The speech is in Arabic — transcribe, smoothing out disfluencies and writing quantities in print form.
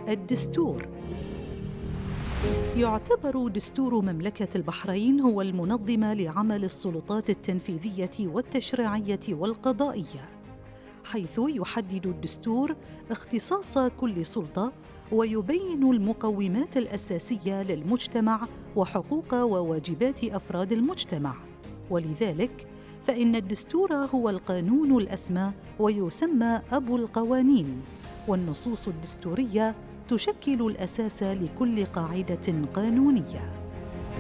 الدستور. يعتبر دستور مملكة البحرين هو المنظم لعمل السلطات التنفيذية والتشريعية والقضائية، حيث يحدد الدستور اختصاص كل سلطة ويبين المقومات الأساسية للمجتمع وحقوق وواجبات أفراد المجتمع. ولذلك فإن الدستور هو القانون الأسمى ويسمى أبو القوانين، والنصوص الدستورية تشكل الأساس لكل قاعدة قانونية.